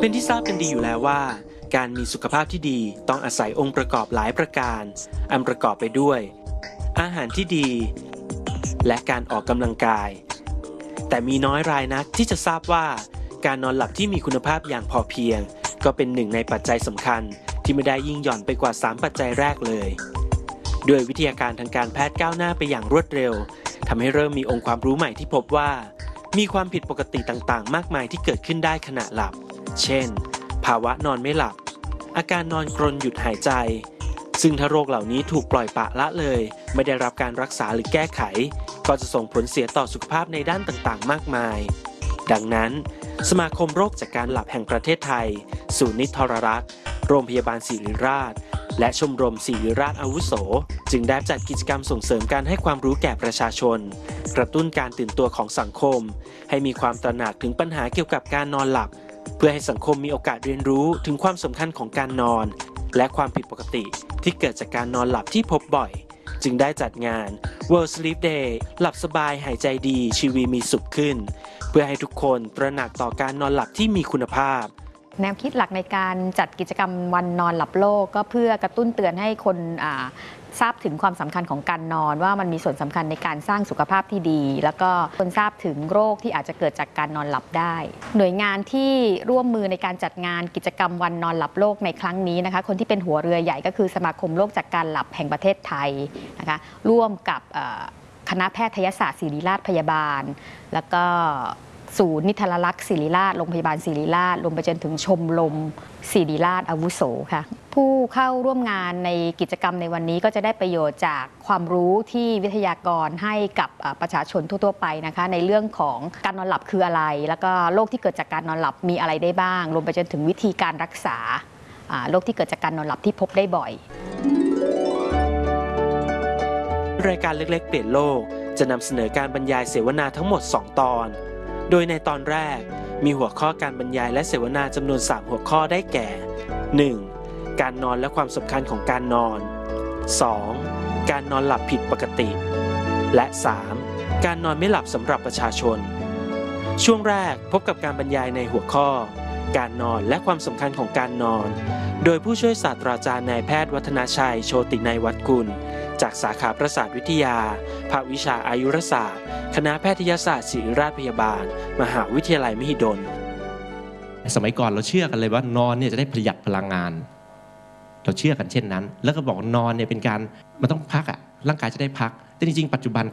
เป็นที่ทราบกันดีอยู่แล้วว่าการมีสุขภาพที่ดีต้องอาศัยองค์ประกอบหลายประการอันประกอบไปด้วยอาหารที่ดีและการออกกำลังกายแต่มีน้อยรายนักที่จะทราบว่าการนอนหลับที่มีคุณภาพอย่างพอเพียงก็เป็นหนึ่งในปัจจัยสำคัญที่ไม่ได้ยิ่งหย่อนไปกว่า3ปัจจัยแรกเลยด้วยวิทยาการทางการแพทย์ก้าวหน้าไปอย่างรวดเร็วทำให้เริ่มมีองค์ความรู้ใหม่ที่พบว่ามีความผิดปกติต่างๆมากมายที่เกิดขึ้นได้ขณะหลับเช่นภาวะนอนไม่หลับอาการนอนกรนหยุดหายใจซึ่งถ้าโรคเหล่านี้ถูกปล่อยปละละเลยไม่ได้รับการรักษาหรือแก้ไขก็จะส่งผลเสียต่อสุขภาพในด้านต่างๆมากมายดังนั้นสมาคมโรคจากการหลับแห่งประเทศไทยศูนย์นิทรรักษ์โรงพยาบาลศิริราชและชมรมศิริราชอาวุโสจึงได้จัดกิจกรรมส่งเสริมการให้ความรู้แก่ประชาชนกระตุ้นการตื่นตัวของสังคมให้มีความตระหนักถึงปัญหาเกี่ยวกับการนอนหลับเพื่อให้สังคมมีโอกาสเรียนรู้ถึงความสำคัญของการนอนและความผิดปกติที่เกิดจากการนอนหลับที่พบบ่อยจึงได้จัดงาน World Sleep Day หลับสบายหายใจดีชีวิตมีสุขขึ้นเพื่อให้ทุกคนตระหนักต่อการนอนหลับที่มีคุณภาพแนวคิดหลักในการจัดกิจกรรมวันนอนหลับโลกก็เพื่อกระตุ้นเตือนให้คนทราบถึงความสำคัญของการนอนว่ามันมีส่วนสำคัญในการสร้างสุขภาพที่ดีแล้วก็คนทราบถึงโรคที่อาจจะเกิดจากการนอนหลับได้หน่วยงานที่ร่วมมือในการจัดงานกิจกรรมวันนอนหลับโลกในครั้งนี้นะคะคนที่เป็นหัวเรือใหญ่ก็คือสมาคมโรคจากการหลับแห่งประเทศไทยนะคะร่วมกับคณะแพทยศาสตร์ศิริราชพยาบาลแล้วก็ศูนย์นิทรรลักษณ์ศิริราชโรงพยาบาลศิริราชรวมไปจนถึงชมรมศิริราชอาวุโสค่ะผู้เข้าร่วมงานในกิจกรรมในวันนี้ก็จะได้ประโยชน์จากความรู้ที่วิทยากรให้กับประชาชนทั่วๆไปนะคะในเรื่องของการนอนหลับคืออะไรแล้วก็โรคที่เกิดจากการนอนหลับมีอะไรได้บ้างรวมไปจนถึงวิธีการรักษาโรคที่เกิดจากการนอนหลับที่พบได้บ่อยรายการเล็กๆเปลี่ยนโลกจะนำเสนอการบรรยายเสวนาทั้งหมด2ตอนโดยในตอนแรกมีหัวข้อการบรรยายและเสวนาจำนวน3หัวข้อได้แก่ 1. การนอนและความสำคัญของการนอน 2. การนอนหลับผิดปกติและ 3. การนอนไม่หลับสำหรับประชาชนช่วงแรกพบกับการบรรยายในหัวข้อการนอนและความสำคัญของการนอนโดยผู้ช่วยศาสตราจารย์นายแพทย์วัฒนาชัยโชตินัยวัฒน์กุลจากสาขาประสาทวิทยาภาควิชาอายุรศาสตร์คณะแพทยศาสตร์ศิริราชพยาบาลมหาวิทยาลัยมหิดลสมัยก่อนเราเชื่อกันเลยว่านอนเนี่ยจะได้ประหยัดพลังงานเราเชื่อกันเช่นนั้นแล้วก็บอกนอนเนี่ยเป็นการมันต้องพักร่างกายจะได้พักแต่จริงๆปัจจุบัน